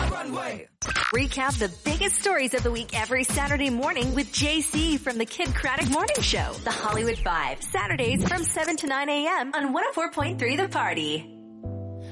Recap the biggest stories of the week every Saturday morning with JC from the Kid Craddock Morning Show. The Hollywood Five, Saturdays from 7 to 9 a.m. on 104.3 The Party.